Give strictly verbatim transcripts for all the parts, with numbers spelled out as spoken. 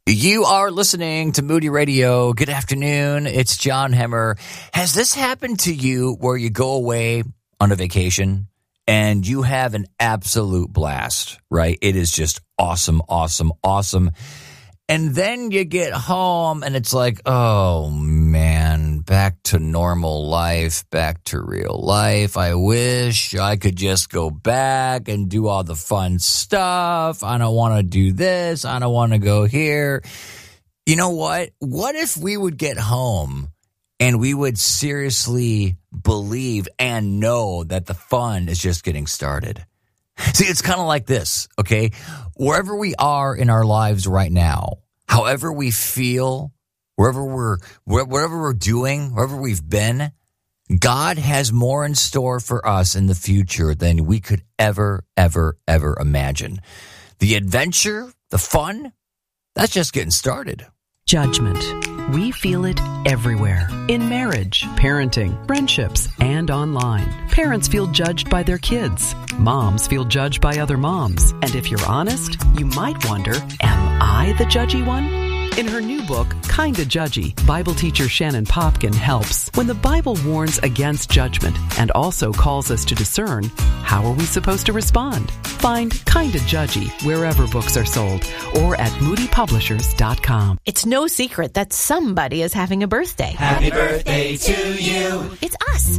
You are listening to Moody Radio. Good afternoon. It's John Hemmer. Has this happened to you where you go away on a vacation and you have an absolute blast, right? It is just awesome, awesome, awesome. And then you get home and it's like, oh man, back to normal life, back to real life. I wish I could just go back and do all the fun stuff. I don't want to do this. I don't want to go here. You know what? What if we would get home and we would seriously believe and know that the fun is just getting started? See, it's kind of like this, okay? Wherever we are in our lives right now, however we feel, wherever we're, whatever we're doing, wherever we've been, God has more in store for us in the future than we could ever, ever, ever imagine. The adventure, the fun, that's just getting started. Judgment. We feel it everywhere. In marriage, parenting, friendships, and online. Parents feel judged by their kids. Moms feel judged by other moms. And if you're honest, you might wonder, am I the judgy one? In her new book, Kinda Judgy, Bible teacher Shannon Popkin helps when the Bible warns against judgment and also calls us to discern, how are we supposed to respond? Find Kinda Judgy wherever books are sold or at moody publishers dot com. It's no secret that somebody is having a birthday. Happy birthday to you. It's us.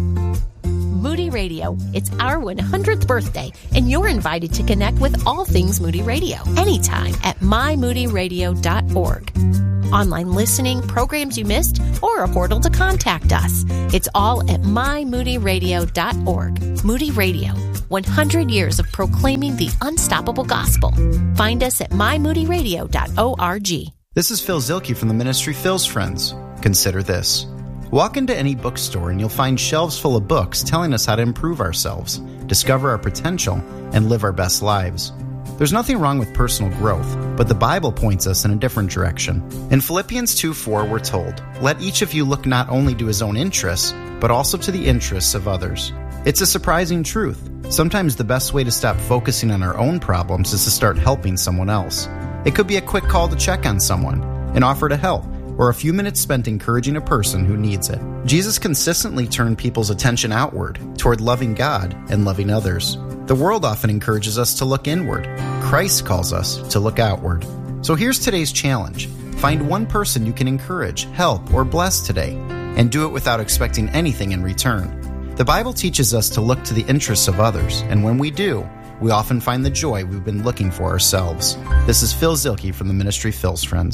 Moody Radio. It's our one hundredth birthday, and you're invited to connect with all things Moody Radio anytime at my moody radio dot org. Online listening, programs you missed, or a portal to contact us. It's all at my moody radio dot org. Moody Radio, one hundred years of proclaiming the unstoppable gospel. Find us at my moody radio dot org. This is Phil Zielke from the ministry Phil's Friends. Consider this. Walk into any bookstore and you'll find shelves full of books telling us how to improve ourselves, discover our potential, and live our best lives. There's nothing wrong with personal growth, but the Bible points us in a different direction. In Philippians two four, we're told, "Let each of you look not only to his own interests, but also to the interests of others." It's a surprising truth. Sometimes the best way to stop focusing on our own problems is to start helping someone else. It could be a quick call to check on someone, an offer to help, or a few minutes spent encouraging a person who needs it. Jesus consistently turned people's attention outward, toward loving God and loving others. The world often encourages us to look inward. Christ calls us to look outward. So here's today's challenge. Find one person you can encourage, help, or bless today, and do it without expecting anything in return. The Bible teaches us to look to the interests of others, and when we do, we often find the joy we've been looking for ourselves. This is Phil Zielke from the ministry Phil's Friends.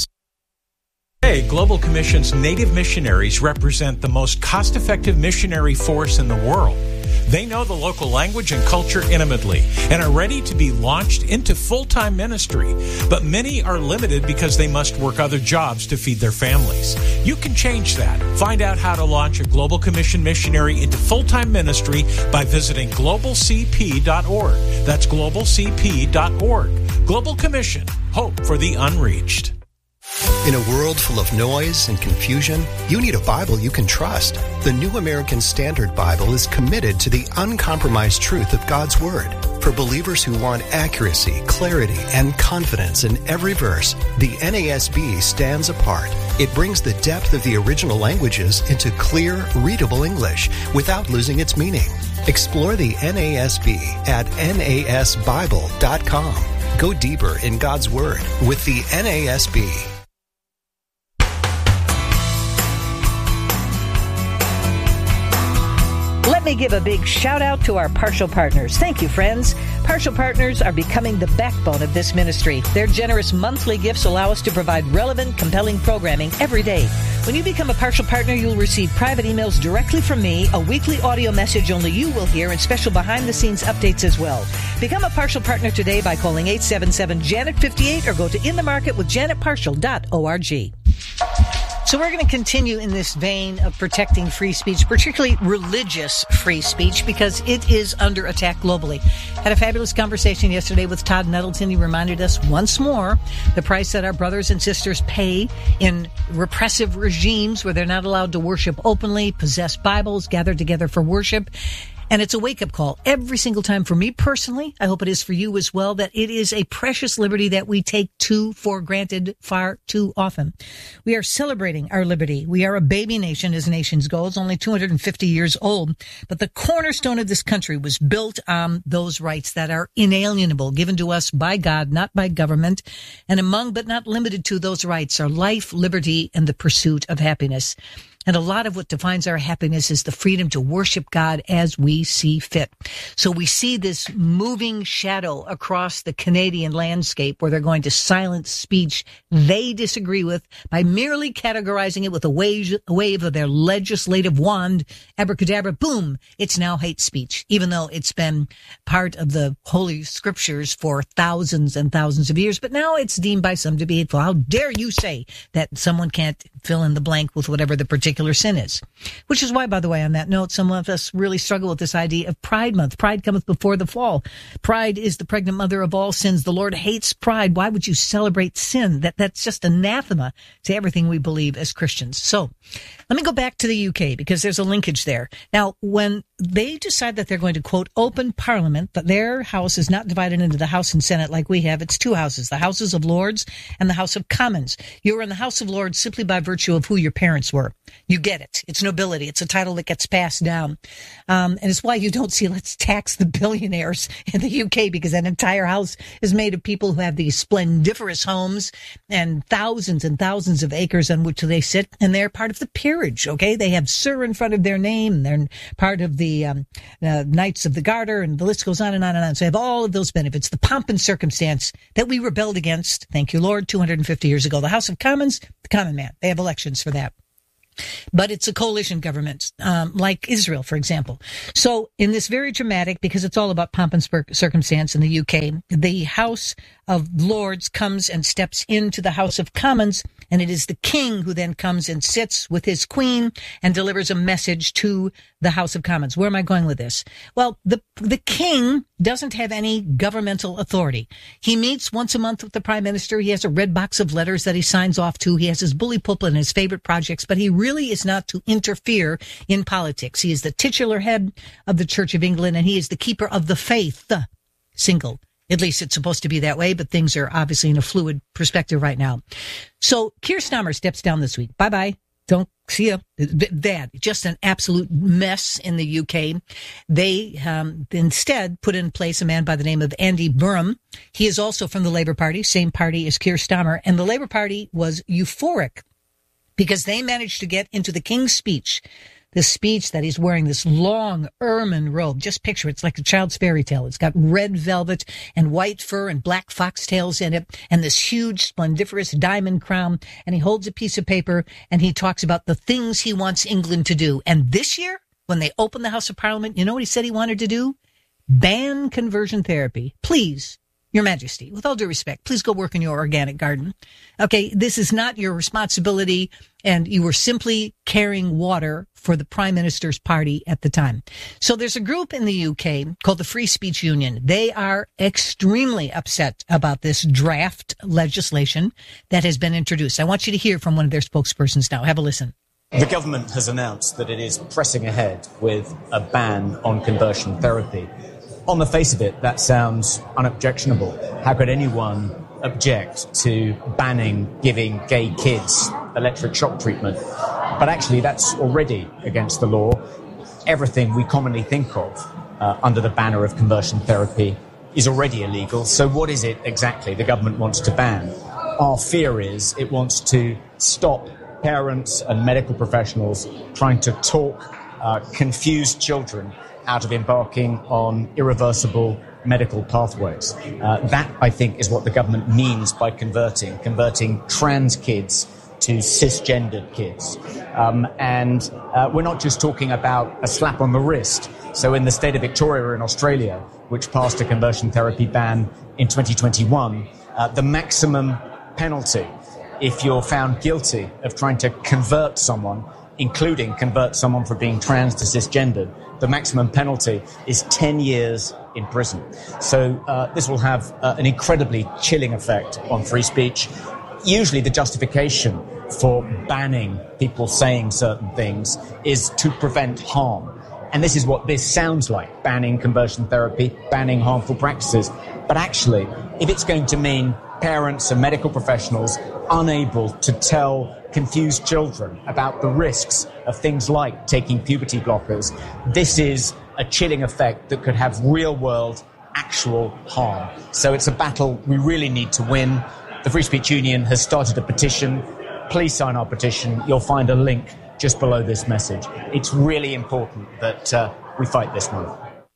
Today, Global Commission's Native missionaries represent the most cost-effective missionary force in the world. They know the local language and culture intimately and are ready to be launched into full-time ministry. But many are limited because they must work other jobs to feed their families. You can change that. Find out how to launch a Global Commission missionary into full-time ministry by visiting global c p dot org. That's global c p dot org. Global Commission. Hope for the unreached. In a world full of noise and confusion, you need a Bible you can trust. The New American Standard Bible is committed to the uncompromised truth of God's Word. For believers who want accuracy, clarity, and confidence in every verse, the N A S B stands apart. It brings the depth of the original languages into clear, readable English without losing its meaning. Explore the N A S B at N A S bible dot com. Go deeper in God's Word with the N A S B. Let me give a big shout out to our Partial Partners. Thank you, friends. Partial Partners are becoming the backbone of this ministry. Their generous monthly gifts allow us to provide relevant, compelling programming every day. When you become a Partial Partner, you'll receive private emails directly from me, a weekly audio message only you will hear, and special behind-the-scenes updates as well. Become a Partial Partner today by calling eight seven seven, Janet fifty-eight or go to in the market with janet partial dot org. So we're going to continue in this vein of protecting free speech, particularly religious free speech, because it is under attack globally. Had a fabulous conversation yesterday with Todd Nettleton. He reminded us once more the price that our brothers and sisters pay in repressive regimes where they're not allowed to worship openly, possess Bibles, gather together for worship. And it's a wake-up call every single time for me personally. I hope it is for you as well, that it is a precious liberty that we take too for granted far too often. We are celebrating our liberty. We are a baby nation as nations go. It's only two hundred fifty years old. But the cornerstone of this country was built on those rights that are inalienable, given to us by God, not by government. And among, but not limited to, those rights are life, liberty, and the pursuit of happiness. And a lot of what defines our happiness is the freedom to worship God as we see fit. So we see this moving shadow across the Canadian landscape where they're going to silence speech they disagree with by merely categorizing it with a wave, a wave of their legislative wand. Abracadabra, boom, it's now hate speech, even though it's been part of the Holy Scriptures for thousands and thousands of years. But now it's deemed by some to be hateful. How dare you say that someone can't fill in the blank with whatever the particular sin is? Which is why, by the way, on that note, some of us really struggle with this idea of Pride Month. Pride cometh before the fall. Pride is the pregnant mother of all sins. The Lord hates pride. Why would you celebrate sin? That that's just anathema to everything we believe as Christians. So let me go back to the U K, because there's a linkage there. Now, when they decide that they're going to, quote, open Parliament, but their house is not divided into the House and Senate like we have. It's two houses, the Houses of Lords and the House of Commons. You're in the House of Lords simply by virtue of who your parents were. You get it. It's nobility. It's a title that gets passed down. Um, and it's why you don't see let's tax the billionaires in the U K, because that entire house is made of people who have these splendiferous homes and thousands and thousands of acres on which they sit. And they're part of the peerage, okay? They have Sir in front of their name. They're part of the um, uh, Knights of the Garter, and the list goes on and on and on. So they have all of those benefits, the pomp and circumstance that we rebelled against, thank you, Lord, two hundred fifty years ago. The House of Commons, the common man. They have elections for that. But it's a coalition government, um, like Israel, for example. So in this very dramatic, because it's all about pomp and circumstance in the U K, the House of Lords comes and steps into the House of Commons, and it is the king who then comes and sits with his queen and delivers a message to the House of Commons. Where am I going with this? Well, the the king doesn't have any governmental authority. He meets once a month with the prime minister. He has a red box of letters that he signs off to. He has his bully pulpit and his favorite projects, but he really is not to interfere in politics. He is the titular head of the Church of England, and he is the keeper of the faith, single. At least it's supposed to be that way, but things are obviously in a fluid perspective right now. So Keir Starmer steps down this week. Bye-bye. Don't see ya. Bad. Just an absolute mess in the U K. They um, instead put in place a man by the name of Andy Burnham. He is also from the Labour Party, same party as Keir Starmer. And the Labour Party was euphoric because they managed to get into the King's speech, this speech that he's wearing this long ermine robe. Just picture it. It's like a child's fairy tale. It's got red velvet and white fur and black foxtails in it and this huge splendiferous diamond crown. And he holds a piece of paper and he talks about the things he wants England to do. And this year, when they opened the House of Parliament, you know what he said he wanted to do? Ban conversion therapy. Please, Your Majesty, with all due respect, please go work in your organic garden. Okay, this is not your responsibility, and you were simply carrying water for the Prime Minister's party at the time. So there's a group in the U K called the Free Speech Union. They are extremely upset about this draft legislation that has been introduced. I want you to hear from one of their spokespersons now. Have a listen. The government has announced that it is pressing ahead with a ban on conversion therapy. On the face of it, that sounds unobjectionable. How could anyone object to banning giving gay kids electric shock treatment? But actually, that's already against the law. Everything we commonly think of uh, under the banner of conversion therapy is already illegal. So what is it exactly the government wants to ban? Our fear is it wants to stop parents and medical professionals trying to talk uh, confused children out of embarking on irreversible medical pathways. Uh, that, I think, is what the government means by converting, converting trans kids to cisgendered kids. Um, and uh, we're not just talking about a slap on the wrist. So in the state of Victoria in Australia, which passed a conversion therapy ban in twenty twenty-one, uh, the maximum penalty if you're found guilty of trying to convert someone, including convert someone from being trans to cisgendered, the maximum penalty is ten years in prison. So uh, this will have uh, an incredibly chilling effect on free speech. Usually the justification for banning people saying certain things is to prevent harm. And this is what this sounds like, banning conversion therapy, banning harmful practices. But actually, if it's going to mean parents and medical professionals unable to tell confused children about the risks of things like taking puberty blockers, this is a chilling effect that could have real-world, actual harm. So it's a battle we really need to win. The Free Speech Union has started a petition. Please sign our petition. You'll find a link just below this message. It's really important that uh, we fight this one.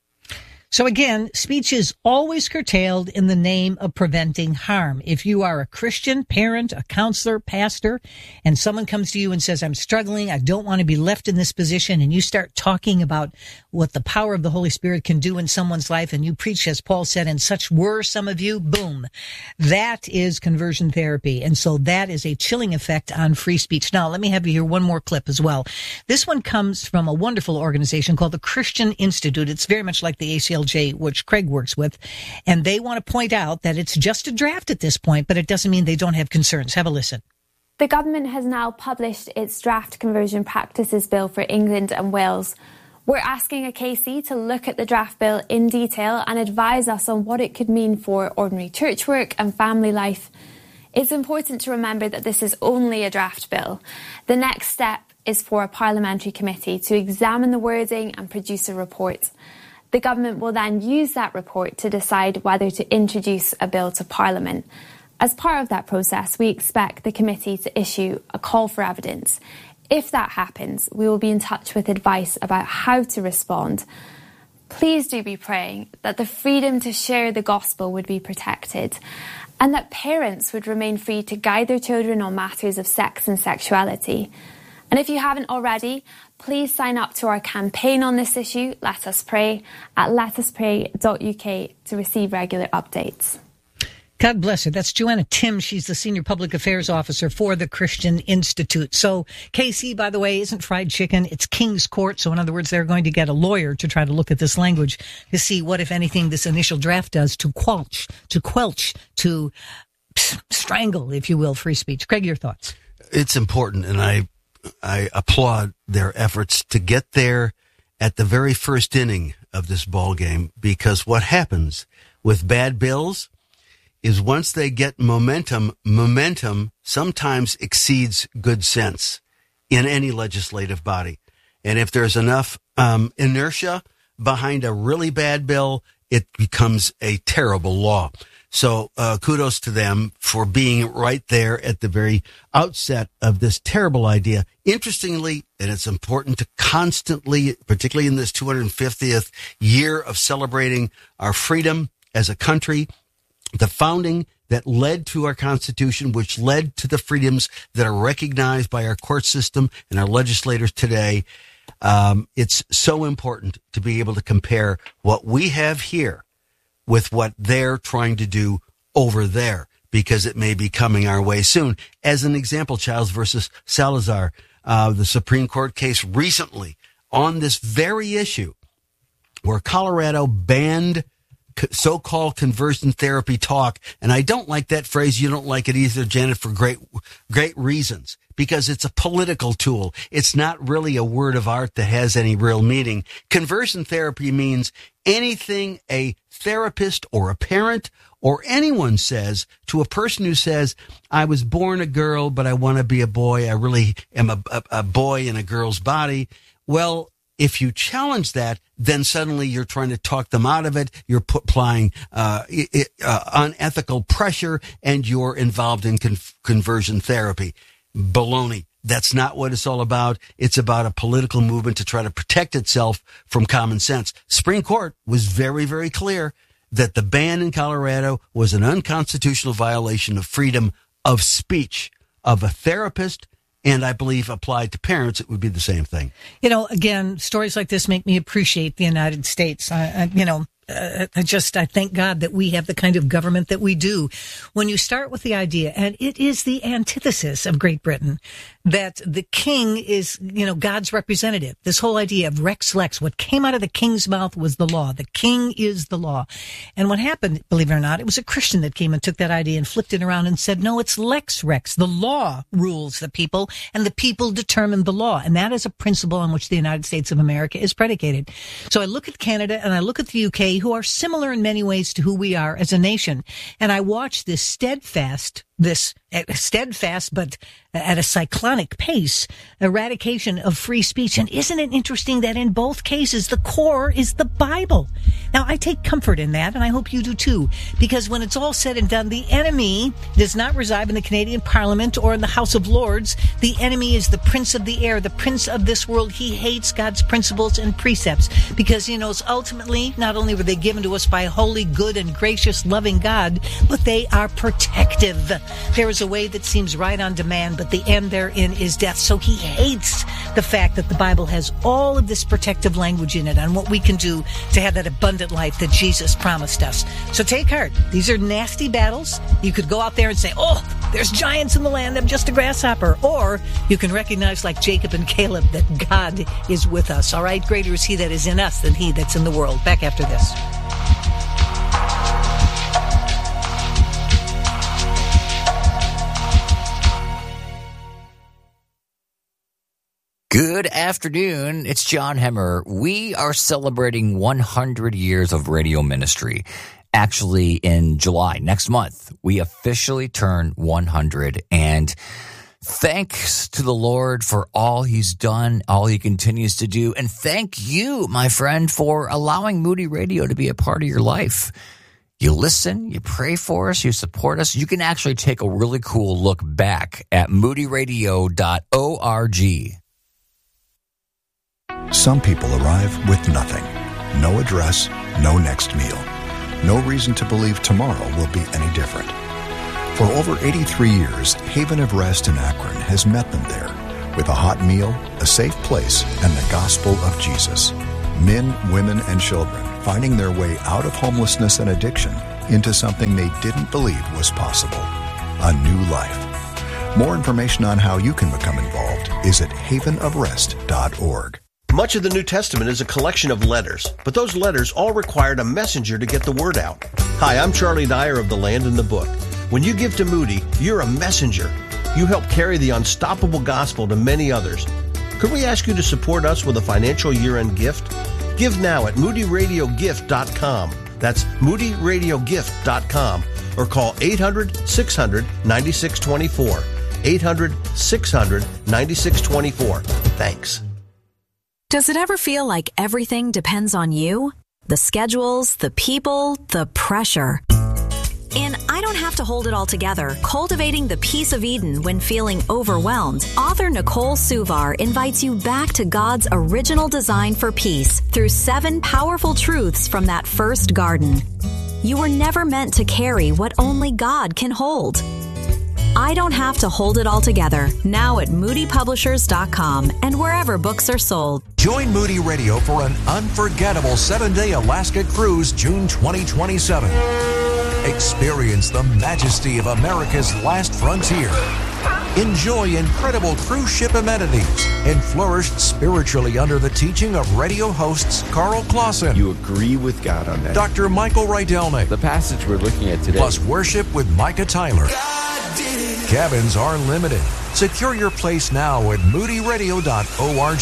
So again, speech is always curtailed in the name of preventing harm. If you are a Christian parent, a counselor, pastor, and someone comes to you and says, I'm struggling, I don't want to be left in this position, and you start talking about what the power of the Holy Spirit can do in someone's life, and you preach, as Paul said, and such were some of you, boom. That is conversion therapy. And so that is a chilling effect on free speech. Now, let me have you hear one more clip as well. This one comes from a wonderful organization called the Christian Institute. It's very much like the A C L J, which Craig works with, and they want to point out that it's just a draft at this point, but it doesn't mean they don't have concerns. Have a listen. The government has now published its draft conversion practices bill for England and Wales. We're asking a K C to look at the draft bill in detail and advise us on what it could mean for ordinary church work and family life. It's important to remember that this is only a draft bill. The next step is for a parliamentary committee to examine the wording and produce a report. The government will then use that report to decide whether to introduce a bill to Parliament. As part of that process, we expect the committee to issue a call for evidence. If that happens, we will be in touch with advice about how to respond. Please do be praying that the freedom to share the gospel would be protected, and that parents would remain free to guide their children on matters of sex and sexuality. And if you haven't already, please sign up to our campaign on this issue, Let Us Pray, at let us pray dot U K to receive regular updates. God bless her. That's Joanna Tim. She's the Senior Public Affairs Officer for the Christian Institute. So K C, by the way, isn't fried chicken. It's King's Court. So in other words, they're going to get a lawyer to try to look at this language to see what, if anything, this initial draft does to quelch, to quelch, to strangle, if you will, free speech. Craig, your thoughts? It's important, and I I applaud their efforts to get there at the very first inning of this ball game, because what happens with bad bills is once they get momentum, momentum sometimes exceeds good sense in any legislative body. And if there's enough um, inertia behind a really bad bill, it becomes a terrible law. So uh, kudos to them for being right there at the very outset of this terrible idea. Interestingly, and it's important to constantly, particularly in this two hundred fiftieth year of celebrating our freedom as a country, the founding that led to our Constitution, which led to the freedoms that are recognized by our court system and our legislators today. Um, it's so important to be able to compare what we have here with what they're trying to do over there, because it may be coming our way soon. As an example, Childs versus Salazar, uh, the Supreme Court case recently on this very issue, where Colorado banned so-called conversion therapy talk. And I don't like that phrase. You don't like it either, Janet, for great, great reasons, because it's a political tool. It's not really a word of art that has any real meaning. Conversion therapy means anything a therapist or a parent or anyone says to a person who says, I was born a girl, but I want to be a boy. I really am a, a, a boy in a girl's body. Well, if you challenge that, then suddenly you're trying to talk them out of it. You're put, applying uh, it, uh, unethical pressure, and you're involved in con- conversion therapy. Baloney. That's not what it's all about. It's about a political movement to try to protect itself from common sense. Supreme Court was very, very clear that the ban in Colorado was an unconstitutional violation of freedom of speech of a therapist, and I believe applied to parents, it would be the same thing. You know, again, stories like this make me appreciate the United States. Uh, you know, uh, I just, I thank God that we have the kind of government that we do. When you start with the idea, and it is the antithesis of Great Britain, that the king is, you know, God's representative. This whole idea of Rex Lex, what came out of the king's mouth was the law. The king is the law. And what happened, believe it or not, it was a Christian that came and took that idea and flipped it around and said, no, it's Lex Rex. The law rules the people, and the people determine the law. And that is a principle on which the United States of America is predicated. So I look at Canada and I look at the U K, who are similar in many ways to who we are as a nation. And I watch this steadfast this steadfast, but at a cyclonic pace, eradication of free speech. And isn't it interesting that in both cases, the core is the Bible? Now, I take comfort in that, and I hope you do too, because when it's all said and done, the enemy does not reside in the Canadian Parliament or in the House of Lords. The enemy is the prince of the air, the prince of this world. He hates God's principles and precepts because he knows ultimately not only were they given to us by a holy, good, and gracious, loving God, but they are protective. There is a way that seems right on demand, but the end therein is death. So he hates the fact that the Bible has all of this protective language in it on what we can do to have that abundant life that Jesus promised us. So take heart. These are nasty battles. You could go out there and say, oh, there's giants in the land. I'm just a grasshopper. Or you can recognize, like Jacob and Caleb, that God is with us. All right? Greater is he that is in us than he that's in the world. Back after this. Good afternoon. It's John Hemmer. We are celebrating one hundred years of radio ministry. Actually, in July, next month, we officially turn one hundred. And thanks to the Lord for all he's done, all he continues to do. And thank you, my friend, for allowing Moody Radio to be a part of your life. You listen, you pray for us, you support us. You can actually take a really cool look back at moody radio dot org. Some people arrive with nothing. No address, no next meal. No reason to believe tomorrow will be any different. For over eighty-three years, Haven of Rest in Akron has met them there with a hot meal, a safe place, and the gospel of Jesus. Men, women, and children finding their way out of homelessness and addiction into something they didn't believe was possible. A new life. More information on how you can become involved is at haven of rest dot org. Much of the New Testament is a collection of letters, but those letters all required a messenger to get the word out. Hi, I'm Charlie Dyer of The Land and the Book. When you give to Moody, you're a messenger. You help carry the unstoppable gospel to many others. Could we ask you to support us with a financial year-end gift? Give now at moody radio gift dot com. That's moody radio gift dot com. Or call eight hundred, six hundred, ninety-six twenty-four. eight hundred, six hundred, ninety-six twenty-four. Thanks. Does it ever feel like everything depends on you? The schedules, the people, the pressure. In I Don't Have to Hold It All Together, Cultivating the Peace of Eden When Feeling Overwhelmed, author Nicole Suvar invites you back to God's original design for peace through seven powerful truths from that first garden. You were never meant to carry what only God can hold. I Don't Have to Hold It All Together, now at moody publishers dot com and wherever books are sold. Join Moody Radio for an unforgettable seven-day Alaska cruise June twenty twenty-seven. Experience the majesty of America's last frontier. Enjoy incredible cruise ship amenities and flourish spiritually under the teaching of radio hosts Carl Clausen. You agree with God on that. Doctor Michael Rydelnik. The passage we're looking at today. Plus worship with Micah Tyler. Cabins are limited. Secure your place now at moody radio dot org.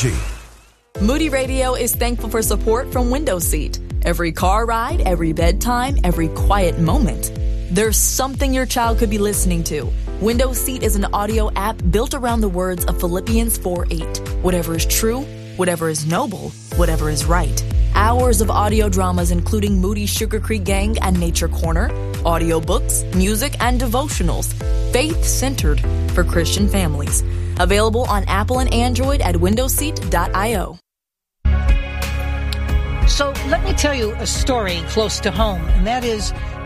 Moody Radio is thankful for support from Window Seat. Every car ride, every bedtime, every quiet moment. There's something your child could be listening to. Window Seat is an audio app built around the words of Philippians four eight. Whatever is true, whatever is noble, whatever is right. Hours of audio dramas including Moody Sugar Creek Gang and Nature Corner, audiobooks, music, and devotionals. Faith-centered for Christian families. Available on Apple and Android at window seat dot io. So let me tell you a story close to home, and that is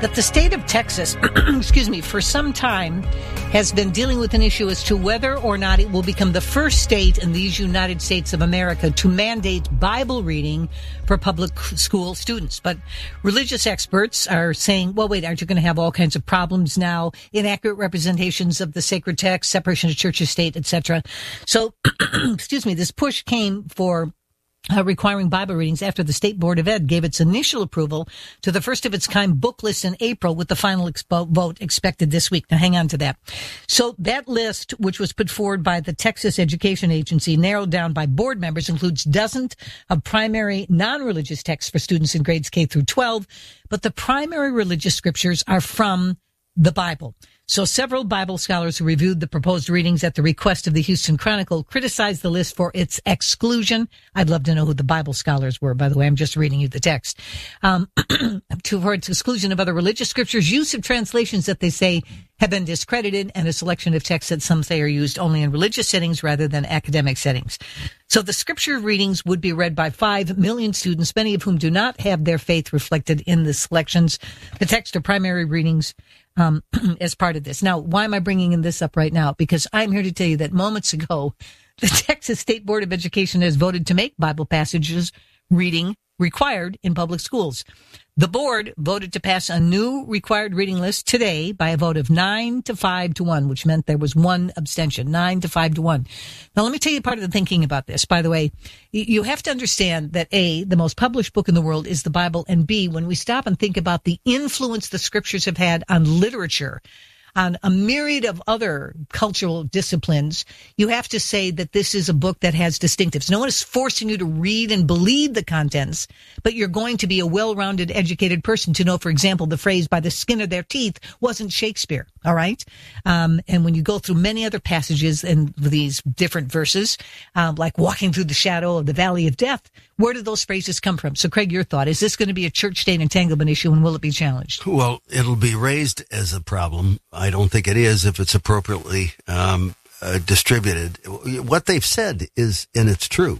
that the state of Texas, excuse me, for some time has been dealing with an issue as to whether or not it will become the first state in these United States of America to mandate Bible reading for public school students. But religious experts are saying, well, wait, aren't you going to have all kinds of problems now? Inaccurate representations of the sacred text, separation of church and state, et cetera. So, excuse me, this push came for Uh, requiring Bible readings after the State Board of Ed gave its initial approval to the first of its kind book list in April, with the final expo- vote expected this week. Now, hang on to that. So that list, which was put forward by the Texas Education Agency, narrowed down by board members, includes dozens of primary non-religious texts for students in grades K through twelve, but the primary religious scriptures are from the Bible. So several Bible scholars who reviewed the proposed readings at the request of the Houston Chronicle criticized the list for its exclusion. I'd love to know who the Bible scholars were, by the way. I'm just reading you the text. Um, to, for its exclusion of other religious scriptures, use of translations that they say have been discredited, and a selection of texts that some say are used only in religious settings rather than academic settings. So the scripture readings would be read by five million students, many of whom do not have their faith reflected in the selections. The text are primary readings um, as part of this. Now, why am I bringing this up right now? Because I'm here to tell you that moments ago, the Texas State Board of Education has voted to make Bible passages reading required in public schools. The board voted to pass a new required reading list today by a vote of nine to five to one, which meant there was one abstention, nine to five to one. Now, let me tell you part of the thinking about this. By the way, you have to understand that A, the most published book in the world is the Bible, and B, when we stop and think about the influence the scriptures have had on literature, on a myriad of other cultural disciplines, you have to say that this is a book that has distinctives. No one is forcing you to read and believe the contents, but you're going to be a well-rounded, educated person to know, for example, the phrase "by the skin of their teeth" wasn't Shakespeare, all right? Um, and when you go through many other passages in these different verses, um, like walking through the shadow of the valley of death, where do those phrases come from? So, Craig, your thought, is this going to be a church-state entanglement issue, and will it be challenged? Well, it'll be raised as a problem. I don't think it is if it's appropriately um, uh, distributed. What they've said is, and it's true,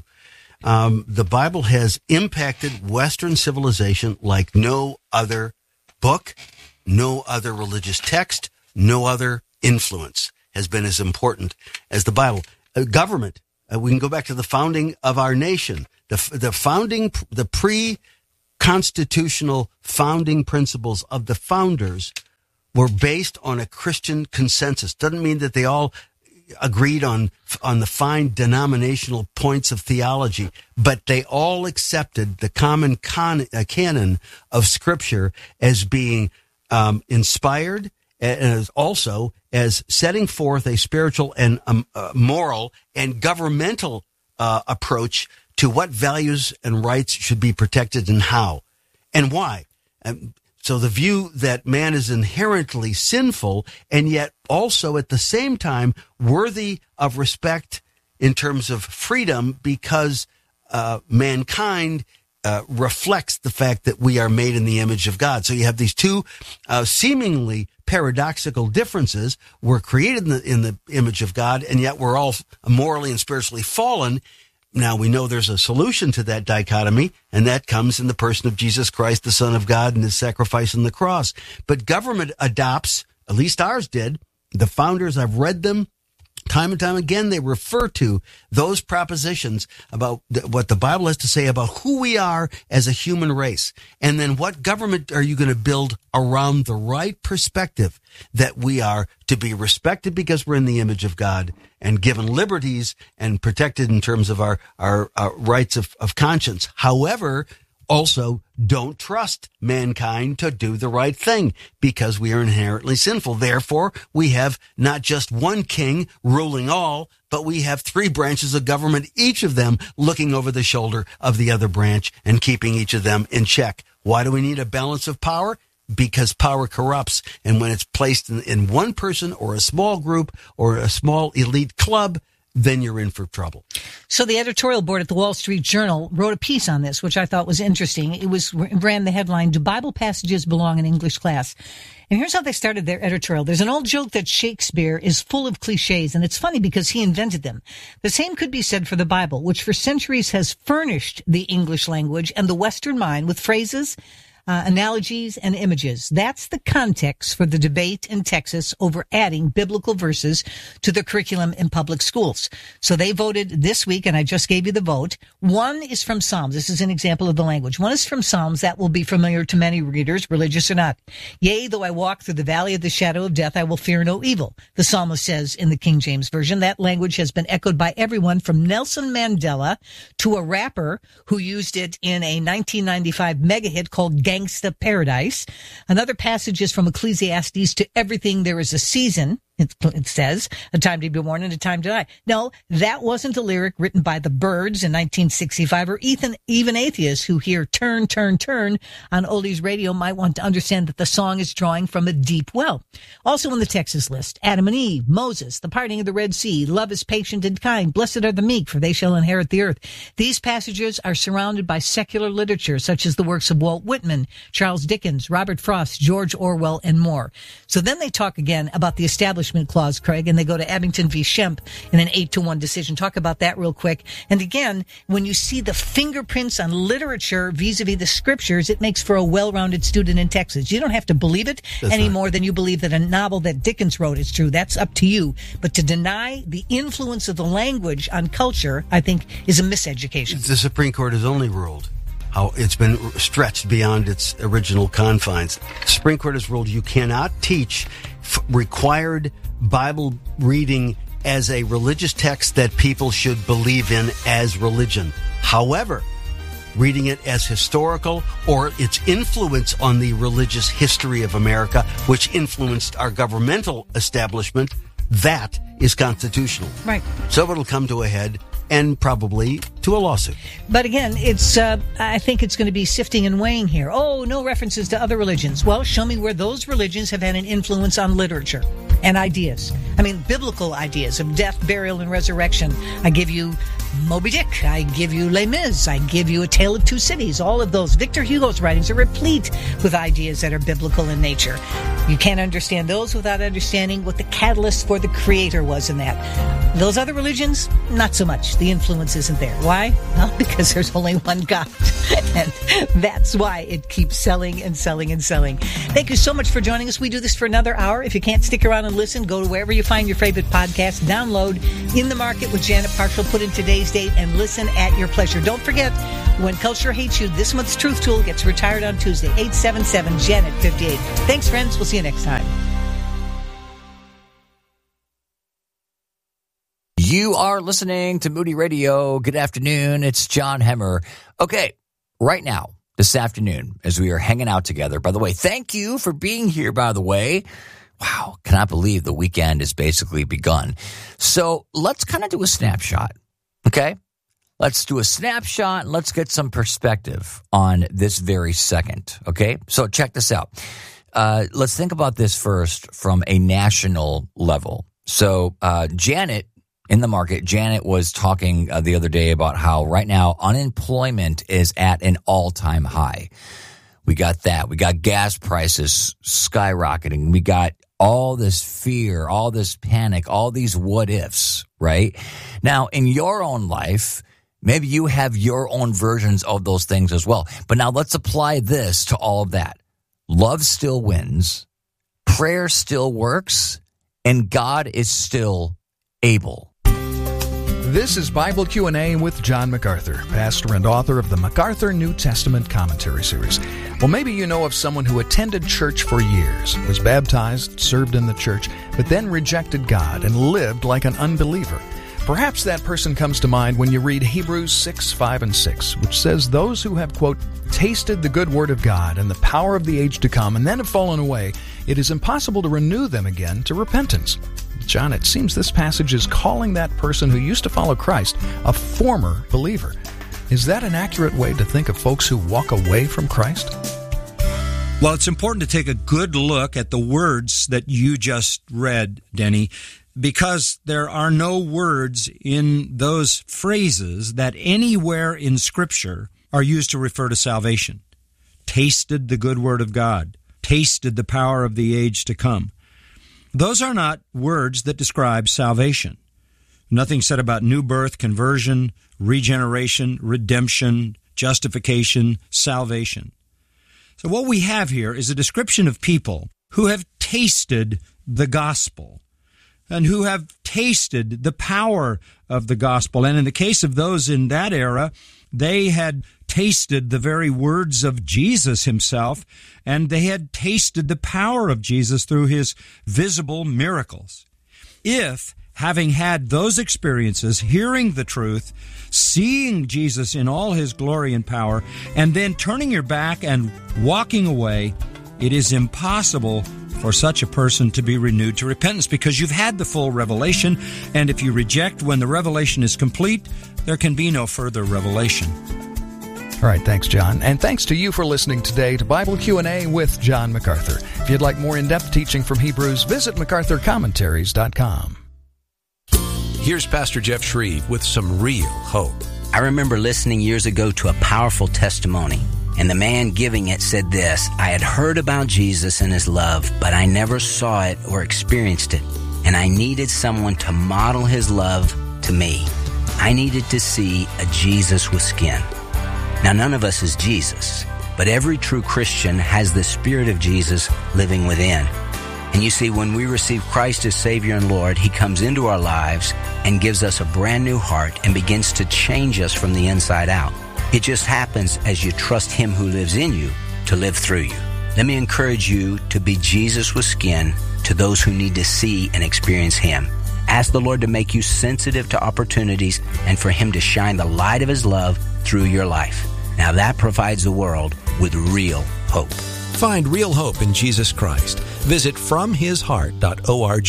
um, the Bible has impacted Western civilization like no other book, no other religious text, no other influence has been as important as the Bible. Uh, government, uh, we can go back to the founding of our nation. The, the founding, the pre-constitutional founding principles of the founders were based on a Christian consensus. Doesn't mean that they all agreed on on the fine denominational points of theology, but they all accepted the common con, uh, canon of Scripture as being um, inspired, and as also as setting forth a spiritual and um, uh, moral and governmental uh, approach to what values and rights should be protected and how and why. Um, So the view that man is inherently sinful and yet also at the same time worthy of respect in terms of freedom because uh, mankind uh, reflects the fact that we are made in the image of God. So you have these two uh, seemingly paradoxical differences. We're created in the, in the image of God, and yet we're all morally and spiritually fallen. Now, we know there's a solution to that dichotomy, and that comes in the person of Jesus Christ, the Son of God, and his sacrifice on the cross. But government adopts, at least ours did, the founders, I've read them time and time again, they refer to those propositions about th- what the Bible has to say about who we are as a human race. And then what government are you going to build around the right perspective that we are to be respected because we're in the image of God and given liberties and protected in terms of our, our, our rights of, of conscience. However, also don't trust mankind to do the right thing because we are inherently sinful. Therefore, we have not just one king ruling all, but we have three branches of government, each of them looking over the shoulder of the other branch and keeping each of them in check. Why do we need a balance of power? Because power corrupts, and when it's placed in, in one person or a small group or a small elite club, then you're in for trouble. So the editorial board at the Wall Street Journal wrote a piece on this, which I thought was interesting. It was ran the headline, "Do Bible Passages Belong in English Class?" And here's how they started their editorial. There's an old joke that Shakespeare is full of cliches, and it's funny because he invented them. The same could be said for the Bible, which for centuries has furnished the English language and the Western mind with phrases uh, analogies, and images. That's the context for the debate in Texas over adding biblical verses to the curriculum in public schools. So they voted this week, and I just gave you the vote. One is from Psalms. This is an example of the language. One is from Psalms. That will be familiar to many readers, religious or not. Yea, though I walk through the valley of the shadow of death, I will fear no evil. The psalmist says in the King James Version. That language has been echoed by everyone from Nelson Mandela to a rapper who used it in a nineteen ninety-five mega hit called Gangsta Paradise. Another passage is from Ecclesiastes, to everything there is a season. It, it says, a time to be born and a time to die. No, that wasn't a lyric written by the Byrds in nineteen sixty-five, or Ethan, even atheists who hear turn, turn, turn on oldies radio might want to understand that the song is drawing from a deep well. Also on the Texas list, Adam and Eve, Moses, the parting of the Red Sea, love is patient and kind, blessed are the meek, for they shall inherit the earth. These passages are surrounded by secular literature, such as the works of Walt Whitman, Charles Dickens, Robert Frost, George Orwell, and more. So then they talk again about the establishment clause, Craig, and they go to Abington v. Shemp in an eight to one decision. Talk about that real quick. And again, when you see the fingerprints on literature vis-a-vis the scriptures, it makes for a well-rounded student in Texas. You don't have to believe it That's any right. more than you believe that a novel that Dickens wrote is true. That's up to you. But to deny the influence of the language on culture, I think, is a miseducation. The Supreme Court has only ruled how it's been stretched beyond its original confines. The Supreme Court has ruled you cannot teach f- required Bible reading as a religious text that people should believe in as religion. However, reading it as historical or its influence on the religious history of America, which influenced our governmental establishment, that is constitutional. Right. So it'll come to a head, and probably to a lawsuit. But again, it's uh, I think it's going to be sifting and weighing here. Oh, no references to other religions. Well, show me where those religions have had an influence on literature and ideas. I mean, biblical ideas of death, burial, and resurrection. I give you Moby Dick. I give you Les Mis. I give you A Tale of Two Cities. All of those. Victor Hugo's writings are replete with ideas that are biblical in nature. You can't understand those without understanding what the catalyst for the creator was in that. Those other religions, not so much. The influence isn't there. Why? Well, because there's only one God. And that's why it keeps selling and selling and selling. Thank you so much for joining us. We do this for another hour. If you can't stick around and listen, go to wherever you find your favorite podcast, download In the Market with Janet Parshall, put in today's date, and listen at your pleasure. Don't forget, when culture hates you, this month's Truth Tool gets retired on Tuesday. eight seven seven, Janet fifty-eight. Thanks, friends. We'll see you next time. You are listening to Moody Radio. Good afternoon. It's John Hemmer. Okay, right now, this afternoon, as we are hanging out together. By the way, thank you for being here, by the way. Wow, cannot believe the weekend has basically begun. So let's kind of do a snapshot, okay? Let's do a snapshot and let's get some perspective on this very second, okay? So check this out. Uh, let's think about this first from a national level. So uh, Janet, in the market, Janet was talking uh, the other day about how right now unemployment is at an all-time high. We got that. We got gas prices skyrocketing. We got all this fear, all this panic, all these what ifs, right? Now, in your own life, maybe you have your own versions of those things as well. But now let's apply this to all of that. Love still wins, prayer still works, and God is still able. This is Bible Q and A with John MacArthur, pastor and author of the MacArthur New Testament Commentary Series. Well, maybe you know of someone who attended church for years, was baptized, served in the church, but then rejected God and lived like an unbeliever. Perhaps that person comes to mind when you read Hebrews six, five, and six, which says those who have, quote, tasted the good word of God and the power of the age to come and then have fallen away, it is impossible to renew them again to repentance. John, it seems this passage is calling that person who used to follow Christ a former believer. Is that an accurate way to think of folks who walk away from Christ? Well, it's important to take a good look at the words that you just read, Denny, because there are no words in those phrases that anywhere in Scripture are used to refer to salvation. Tasted the good word of God. Tasted the power of the age to come. Those are not words that describe salvation. Nothing said about new birth, conversion, regeneration, redemption, justification, salvation. So what we have here is a description of people who have tasted the gospel and who have tasted the power of the gospel. And in the case of those in that era, they had tasted the very words of Jesus himself, and they had tasted the power of Jesus through his visible miracles. If, having had those experiences, hearing the truth, seeing Jesus in all his glory and power, and then turning your back and walking away, it is impossible for such a person to be renewed to repentance, because you've had the full revelation, and if you reject when the revelation is complete, there can be no further revelation. All right, thanks, John. And thanks to you for listening today to Bible Q and A with John MacArthur. If you'd like more in-depth teaching from Hebrews, visit macarthur commentaries dot com. Here's Pastor Jeff Shreve with some real hope. I remember listening years ago to a powerful testimony, and the man giving it said this: I had heard about Jesus and his love, but I never saw it or experienced it, and I needed someone to model his love to me. I needed to see a Jesus with skin. Now, none of us is Jesus, but every true Christian has the Spirit of Jesus living within. And you see, when we receive Christ as Savior and Lord, he comes into our lives and gives us a brand new heart and begins to change us from the inside out. It just happens as you trust him who lives in you to live through you. Let me encourage you to be Jesus with skin to those who need to see and experience him. Ask the Lord to make you sensitive to opportunities and for him to shine the light of his love through your life. Now that provides the world with real hope. Find real hope in Jesus Christ. Visit from his heart dot org.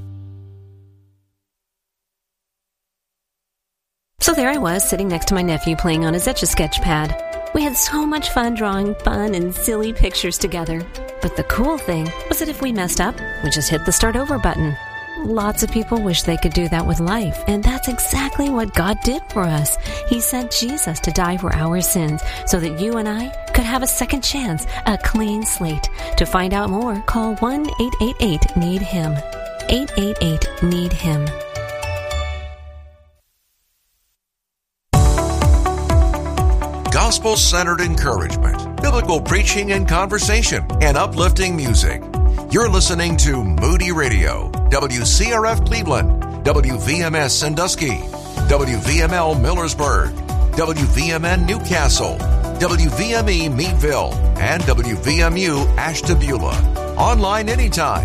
So there I was, sitting next to my nephew playing on his Etch-a-Sketch pad. We had so much fun drawing fun and silly pictures together. But the cool thing was that if we messed up, we just hit the start over button. Lots of people wish they could do that with life, and that's exactly what God did for us. He sent Jesus to die for our sins so that you and I could have a second chance, a clean slate. To find out more, call one eight eight eight need him. eight eight eight need him. Gospel-centered encouragement, biblical preaching and conversation, and uplifting music. You're listening to Moody Radio, W C R F Cleveland, W V M S Sandusky, W V M L Millersburg, W V M N Newcastle, W V M E Meadville, and W V M U Ashtabula. Online anytime